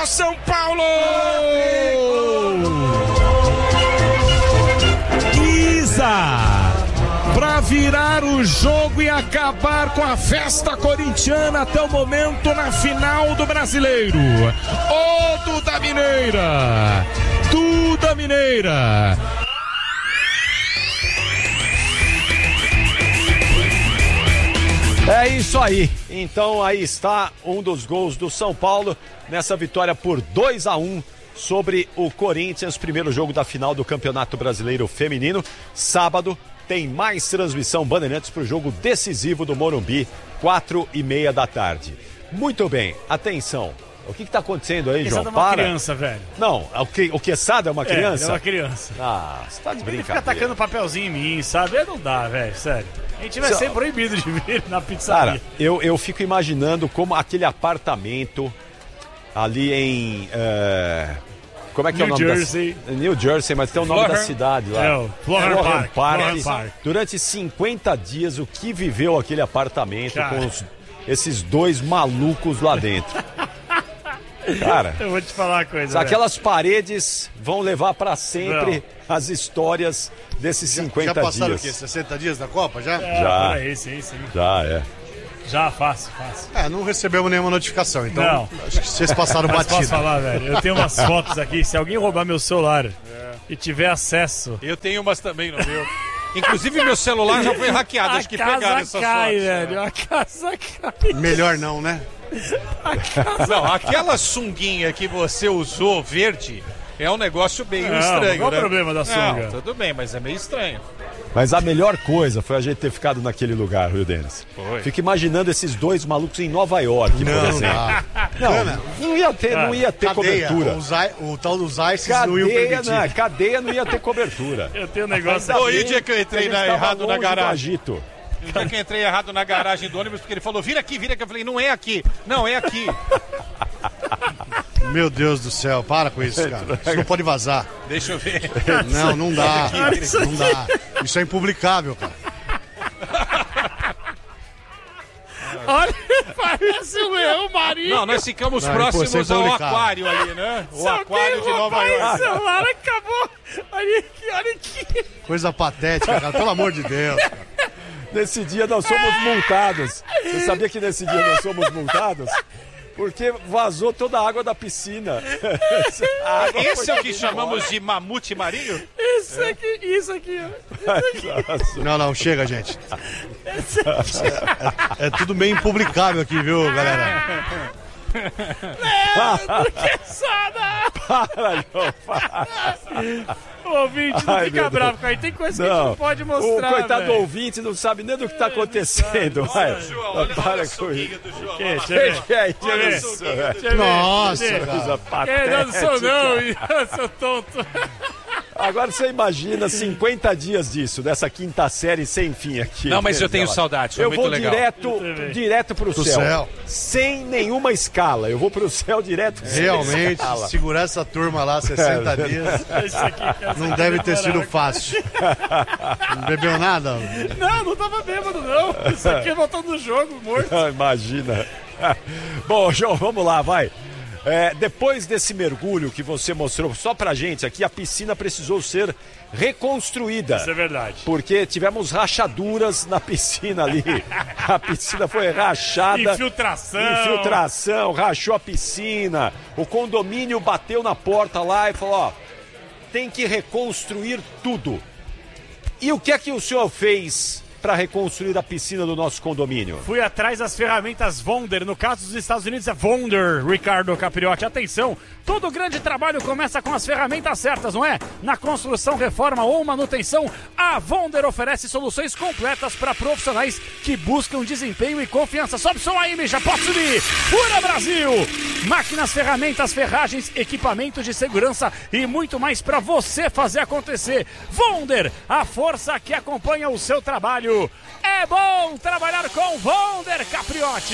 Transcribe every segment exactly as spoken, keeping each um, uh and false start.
São Paulo! Isa! Para virar o jogo e acabar com a festa corintiana até o momento na final do Brasileiro. Ô Duda Mineira! Duda Mineira! É isso aí. Então aí está um dos gols do São Paulo nessa vitória por dois a um sobre o Corinthians, primeiro jogo da final do Campeonato Brasileiro Feminino. Sábado tem mais transmissão Bandeirantes para o jogo decisivo do Morumbi, quatro e meia da tarde. Muito bem, atenção. O que está acontecendo aí, João? Quesada é uma Para. criança, velho. Não, o, que, o Quesada é uma criança? É, é uma criança. Ah, você tá de Ele brincadeira. fica atacando papelzinho em mim, sabe? Não dá, velho, sério. A gente vai Só... ser proibido de vir na pizzaria. Cara, eu, eu fico imaginando como aquele apartamento ali em... É... Como é que New é o nome Jersey. da New Jersey, mas tem o nome Florham... da cidade lá. É, o Florham Park. Park. Florham Park. Durante cinquenta dias, o que viveu aquele apartamento, cara, com os, esses dois malucos lá dentro? Cara, eu vou te falar uma coisa. Aquelas velho. paredes vão levar pra sempre Não. as histórias desses cinquenta dias. Já passaram dias. O quê? sessenta dias da Copa, já? É, já. Por aí, sim, sim. Já, é. Já, fácil, fácil. É, não recebemos nenhuma notificação, então não. Acho que vocês passaram Mas batido. posso falar, velho? Eu tenho umas fotos aqui, se alguém roubar meu celular é. e tiver acesso... Eu tenho umas também no meu. Inclusive meu celular já foi hackeado, a acho que pegaram essas cai, fotos. velho, a casa cai. Melhor não, né? Não, aquela sunguinha que você usou, verde, é um negócio meio não, estranho, qual né? o problema da sunga? Não, tudo bem, mas é meio estranho. Mas a melhor coisa foi a gente ter ficado naquele lugar, viu, Denis? Foi. Fico imaginando esses dois malucos em Nova York, não, por exemplo. Não, não, não ia ter, não ia ter cadeia, cobertura. O, Zai, o tal dos ICES cadeia, não ia permitir. Não, cadeia não ia ter cobertura. Eu tenho um negócio aqui. E o dia que eu entrei na, errado na garagem? O dia que eu entrei errado na garagem do ônibus, porque ele falou, vira aqui, vira aqui. Eu falei, não é aqui. Não, é aqui. Meu Deus do céu, para com isso, cara. Isso não pode vazar. Deixa eu ver. Não, não dá. Não dá. Isso é impublicável, cara. Olha, parece o leão marinho. Não, nós ficamos não, próximos ao aquário ali, né? O Só aquário de Nova York. O celular acabou. Olha aqui, olha aqui. Coisa patética, cara. Pelo amor de Deus, cara. Nesse dia nós somos multados. Você sabia que nesse dia nós somos multados? Porque vazou toda a água da piscina. Esse é o que chamamos de mamute marinho? Isso aqui, isso aqui. Isso aqui. Não, não, chega, gente. É, é tudo meio impublicável aqui, viu, galera? Leandro, Quesada! Para, João, para. O ouvinte não Ai, fica bravo com a gente. Tem coisa que não, a gente não pode mostrar. O coitado véio. do ouvinte não sabe nem do que está acontecendo. Vai. Olha, João, olha, para olha com isso. do João. Que, deixa eu ver. Que é isso, velho? Nossa, coisa patética. Eu não sou não, seu tonto. Agora você imagina cinquenta dias disso, dessa quinta série sem fim aqui. Não, mas eu tenho saudade, foi eu muito vou legal. direto, direto pro, pro céu, céu, sem nenhuma escala. Eu vou pro céu direto. Realmente, segurar essa turma lá sessenta é, dias não deve ter sido fácil. Não bebeu nada? Não, não tava bêbado não. Isso aqui voltando no jogo, morto. Imagina. Bom, João, vamos lá, vai. É, depois desse mergulho que você mostrou só pra gente aqui, a piscina precisou ser reconstruída. Isso é verdade. Porque tivemos rachaduras na piscina ali. A piscina foi rachada. Infiltração. Infiltração, rachou a piscina. O condomínio bateu na porta lá e falou, ó, tem que reconstruir tudo. E o que é que o senhor fez para reconstruir a piscina do nosso condomínio? Fui atrás das ferramentas Wonder. No caso dos Estados Unidos é Wonder, Ricardo Capriotti. Atenção, todo grande trabalho começa com as ferramentas certas, não é? Na construção, reforma ou manutenção, a Wonder oferece soluções completas para profissionais que buscam desempenho e confiança. Sobe o som aí, Misha, pode subir. Pura Brasil! Máquinas, ferramentas, ferragens, equipamentos de segurança e muito mais para você fazer acontecer. Wonder, a força que acompanha o seu trabalho. É bom trabalhar com Wonder, Capriotti.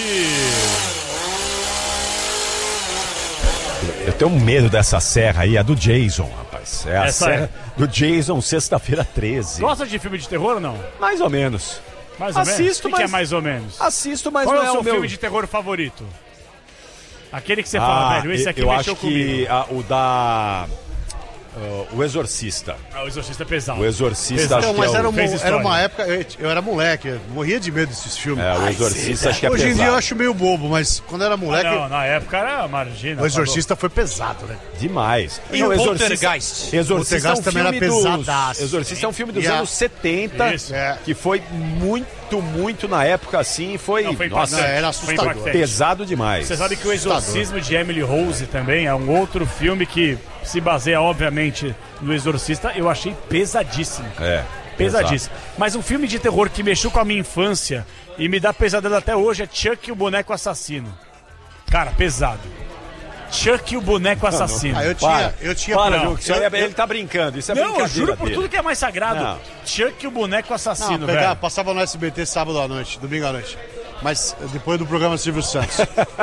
Eu tenho medo dessa serra aí, a do Jason, rapaz. É a Essa serra é. do Jason, sexta-feira treze. Gosta de filme de terror ou não? Mais ou menos. Mais ou Assisto, menos? O que, mas... que é mais ou menos? Assisto, mas Qual não é o seu meu... filme de terror favorito? Aquele que você ah, fala, velho, esse aqui eu mexeu acho comigo. que a, o da... Uh, o Exorcista. Ah, o Exorcista é pesado. O Exorcista, Pesado. acho Não, que mas é era, o... uma, era uma época, eu, eu era moleque, eu morria de medo desses filmes. É, o Ai, Exorcista acho que é Hoje pesado. em dia eu acho meio bobo, mas quando eu era moleque, Ah, não, na época era margina. o Exorcista foi pesado, né? Demais. E Não, o Exorcista- Poltergeist? Exorcista Poltergeist é um também era filme dos... pesadaço. Exorcista é um filme dos E a- anos setenta, Isso. É. que foi muito, muito na época assim, foi, Não, foi nossa, impactante. Não, era Foi assustador. impactante. pesado demais. Você sabe que o Exorcismo de Emily Rose também é um outro filme que se baseia, obviamente, no Exorcista. Eu achei pesadíssimo. É. Pesadíssimo. Mas um filme de terror que mexeu com a minha infância e me dá pesadelo até hoje é Chuck e o Boneco Assassino. Cara, pesado. Chuck e o Boneco Assassino. Ah, eu tinha, eu tinha Para, não, Ju, que isso aí é- ele tá brincando. Isso é Não, eu brincadeira juro por dele. tudo que é mais sagrado. Não. Chuck e o Boneco Assassino, Não, pegar, velho. passava no S B T sábado à noite, domingo à noite. Mas depois do programa Silvio Santos.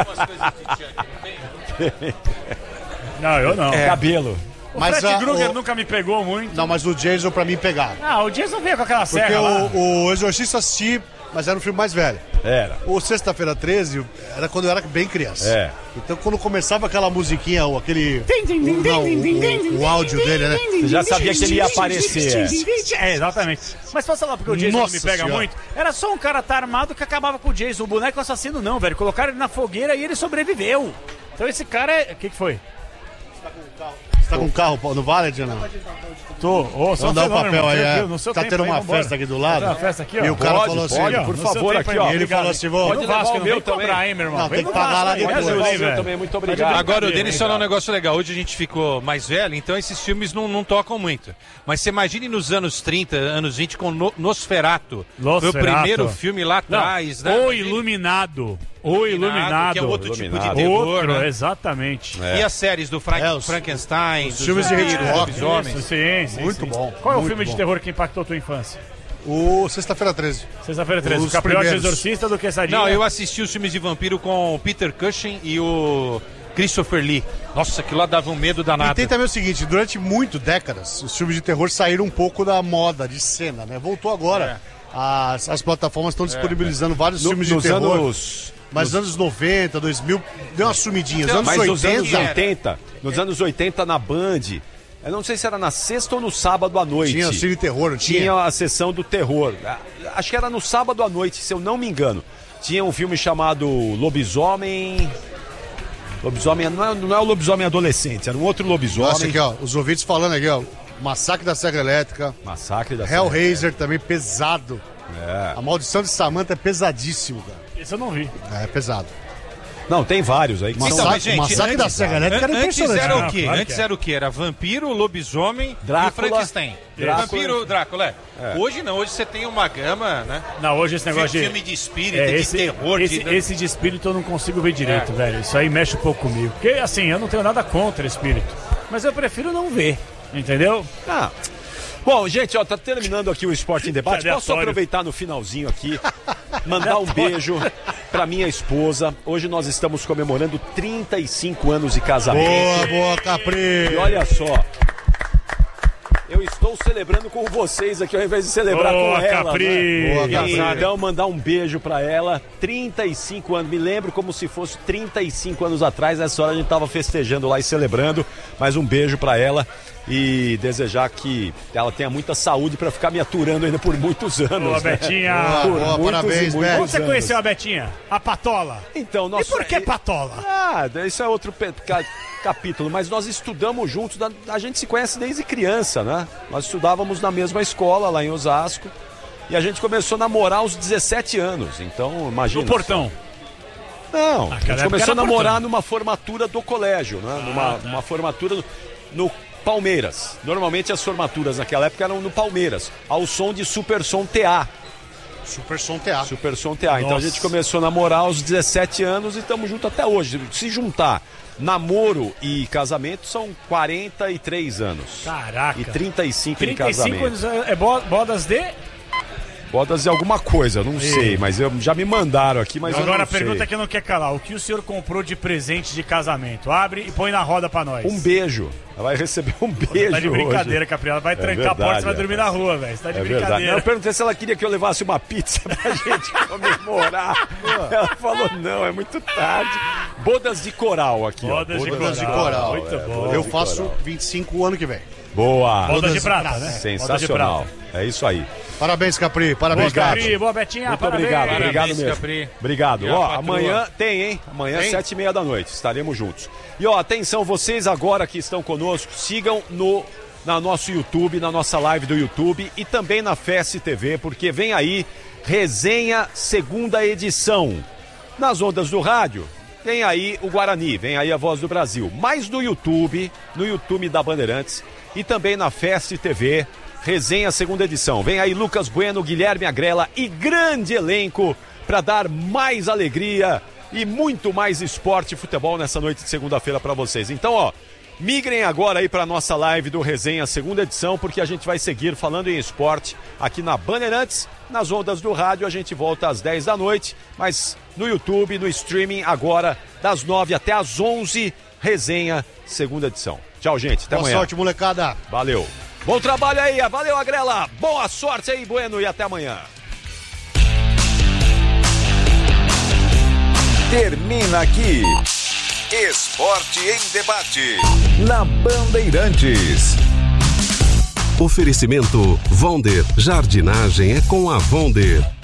Não, eu não. É. Cabelo. O Mas Fred a- Krueger o- nunca me pegou muito. Não, mas o Jason pra mim pegava. Ah, o Jason veio com aquela Porque serra lá. o, o Exorcista assisti, mas era um filme mais velho. Era. O Sexta-feira treze era quando eu era bem criança. É. Então quando começava aquela musiquinha, ou aquele. Tim, tim, tim, o, não, tim, tim, tim, o, o áudio dele, né? Você já sabia que ele ia aparecer. É, exatamente. Mas posso falar porque o Jason Nossa não me pega Senhora. muito? Era só um cara tá armado que acabava com o Jason. O boneco assassino não, velho. Colocaram ele na fogueira e ele sobreviveu. Então esse cara é... O que que foi? Você tá com um carro no Valet ou não? Tô. Ô, só Vamos dar o fenômeno, papel irmão. aí. Tranquilo, É. no seu Tá tempo tendo aí, uma vambora. festa aqui do Tá lado. tendo uma festa aqui, ó. E o cara Pode, falou assim: pode, ó, por no seu favor, tempo aqui, aí, ó. Ele obrigado. falou assim: vou. Pode levar levar o o meu meu também. também. Aí, meu irmão. Não, Vem tem no que pagar Vasco lá aí, depois. me ajuda aí, Levar o meu velho. também, muito Pode obrigado. dar Agora, o brincadeira, Denis hein, falou um cara. negócio legal. Hoje a gente ficou mais velho, então esses filmes não, não tocam muito. Mas você imagine nos anos trinta, anos vinte, com no, Nosferatu. Nosferatu. Foi o primeiro filme lá Não, atrás, né? O Iluminado. O Iluminado. Que é outro tipo de Iluminado. terror, Outro, né? exatamente. E as séries do Frank- É, os- Frankenstein, os dos filmes de vampiros, Hitchcock. lobisomens. Isso, sim, sim, Muito sim. bom, Qual é o muito filme de bom. terror que impactou a tua infância? O Sexta-feira treze. Sexta-feira treze. O Os Capriote primeiros. Exorcista do Quesadinha. Não, eu assisti os filmes de vampiro com o Peter Cushing e o Christopher Lee. Nossa, aquilo lá dava um medo E danado. tem também o seguinte: durante muito décadas, os filmes de terror saíram um pouco da moda, de cena, né? Voltou agora. As, as plataformas estão disponibilizando vários No- filmes de nos terror. anos... Mas nos anos noventa, dois mil, deu uma sumidinha. Os Então, anos Mas nos anos oitenta, oitenta, nos anos oitenta na Band, eu não sei se era na sexta ou no sábado à noite. tinha o cine terror, não tinha? Tinha a sessão do terror. Acho que era no sábado à noite, se eu não me engano. Tinha um filme chamado Lobisomem. Lobisomem não é, não é o lobisomem adolescente, era um outro lobisomem. Nossa, aqui, ó, os ouvintes falando aqui, ó. Massacre da Serra Elétrica, Massacre da Hellraiser também, pesado. É. A Maldição de Samantha é pesadíssimo, cara. Esse eu não vi. É, é pesado. Não, tem vários aí que Massacre, são... mas, gente, Massacre da antes- Serra Elétrica era Antes impressionante. era Ah, o quê? claro que Antes é. era o quê? Era vampiro, lobisomem Drácula. e Frankenstein. Drácula. Vampiro, Drácula. É. Hoje não, hoje você tem uma gama, né? Não, hoje esse negócio de... Filme de espírito, É, de esse, terror. esse, de... esse de espírito eu não consigo ver direito, É. velho. Isso aí mexe um pouco comigo. Porque, assim, eu não tenho nada contra espírito. Mas eu prefiro não ver, entendeu? Ah. Bom, gente, ó, tá terminando aqui o Esporte em Debate. Aleatório. Posso aproveitar no finalzinho aqui, mandar um beijo pra minha esposa. Hoje nós estamos comemorando trinta e cinco anos de casamento. Boa, boa, Capri. E olha só, eu estou celebrando com vocês aqui ao invés de celebrar Boa, com ela. Capri. Né? Boa, E Capri. então, mandar um beijo pra ela. trinta e cinco anos, me lembro como se fosse trinta e cinco anos atrás. Nessa hora a gente tava festejando lá e celebrando. Mas um beijo pra ela e desejar que ela tenha muita saúde pra ficar me aturando ainda por muitos anos. Boa, né? Betinha. Boa, Por boa, muitos parabéns, e muitos Beto. Como você anos. conheceu a Betinha? A Patola. Então, nós... E por que Patola? Ah, isso é outro pe- ca- capítulo, mas nós estudamos juntos, da- a gente se conhece desde criança, né? Nós estudávamos na mesma escola lá em Osasco e a gente começou a namorar aos dezessete anos, então imagina. No portão. Não, a Naquela gente época começou a era namorar portão. numa formatura do colégio, né? Numa tá. uma formatura no, no Palmeiras. Normalmente as formaturas naquela época eram no Palmeiras, ao som de Super Som T A. Super Som Teatro. Super Som T A. Então a Nossa. gente começou a namorar aos dezessete anos e estamos juntos até hoje. Se juntar namoro e casamento, são quarenta e três anos. Caraca. E trinta e cinco de trinta e cinco casamento. anos é bo- bodas de... Bodas de alguma coisa, não sei, mas eu, já me mandaram aqui, mas eu Agora não a pergunta sei. é que não quer calar. O que o senhor comprou de presente de casamento? Abre e põe na roda pra nós. Um beijo. Ela vai receber um beijo Tá de brincadeira, hoje. Capriela. Vai É trancar verdade, a porta e vai é. dormir na rua, velho. Você tá de É verdade. brincadeira. Eu perguntei se ela queria que eu levasse uma pizza pra gente comemorar. Ela falou, não, é muito tarde. Bodas de coral aqui, Bodas ó. de Bodas de coral. coral. Muito é, bom. bodas Eu de faço coral. vinte e cinco o ano que vem. Boa. Bodas de prata, né? Sensacional. É isso aí. Parabéns, Capri. Parabéns, Boa, Capri. Capri. Boa, Betinha. Muito Parabéns. obrigado, Parabéns, obrigado mesmo. Capri. Obrigado. E a Ó, patroa? amanhã tem, hein? Amanhã, Tem? sete e meia da noite. Estaremos juntos. E ó, atenção, vocês agora que estão conosco, sigam no na nosso YouTube, na nossa live do YouTube e também na F E S T V, porque vem aí Resenha segunda edição. Nas ondas do rádio, tem aí o Guarani, vem aí a Voz do Brasil. Mas no YouTube, no YouTube da Bandeirantes e também na F E S T V, Resenha segunda edição. Vem aí Lucas Bueno, Guilherme Agrela e grande elenco para dar mais alegria e muito mais esporte e futebol nessa noite de segunda-feira para vocês. Então, ó, migrem agora aí para nossa live do Resenha segunda edição, porque a gente vai seguir falando em esporte aqui na Bandeirantes, nas ondas do rádio. A gente volta às dez da noite, mas no YouTube, no streaming, agora das nove até às onze, Resenha segunda edição. Tchau, gente. Até Boa amanhã. sorte, molecada. Valeu. Bom trabalho aí. Valeu, Agrela. Boa sorte aí, Bueno, e até amanhã. Termina aqui Esporte em Debate na Bandeirantes. Oferecimento Vonder. Jardinagem é com a Vonder.